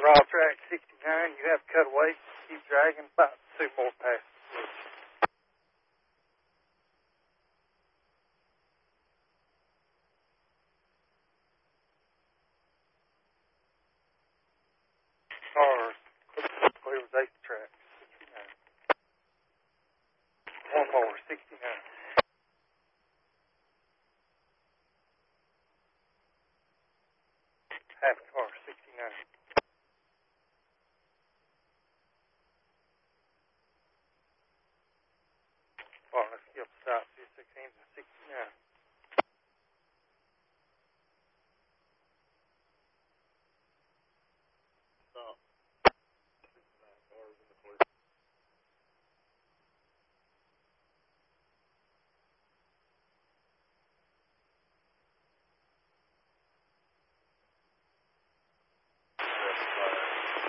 raw track 69. You have cut away. Keep dragging about 2 more passes. Cars. Clear with 8 track 69. 1 more, 69. Half car.